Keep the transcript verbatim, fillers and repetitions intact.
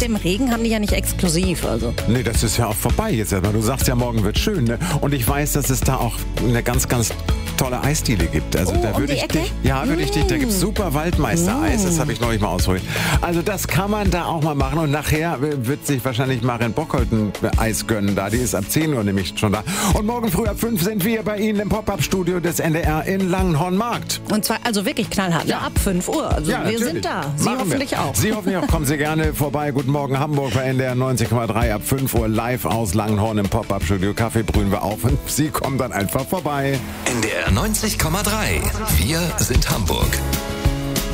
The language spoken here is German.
mit dem Regen haben die ja nicht exklusiv. Also. Nee, das ist ja auch vorbei jetzt erstmal. Du sagst ja, morgen wird schön. Ne? Und ich weiß, dass es da auch eine ganz, ganz tolle Eisdiele gibt. Also Oh, da um würde die ich Ecke? dich, ja, würde ich dich, da gibt es super Waldmeister-Eis, das habe ich neulich mal ausprobiert. Also das kann man da auch mal machen und nachher wird sich wahrscheinlich Maren Bockholt ein Eis gönnen da, die ist ab zehn Uhr nämlich schon da. Und morgen früh ab fünf sind wir bei Ihnen im Pop-Up-Studio des N D R in Langenhornmarkt. Und zwar also wirklich knallhart, ja. ab fünf Uhr. Also Ja, wir natürlich. sind da. Sie Machen hoffentlich wir. auch. Sie hoffentlich auch. Kommen Sie gerne vorbei. Guten Morgen Hamburg bei N D R neunzig Komma drei ab fünf Uhr live aus Langenhorn im Pop-Up-Studio. Kaffee brühen wir auf und Sie kommen dann einfach vorbei. N D R neunzig Komma drei. Wir sind Hamburg.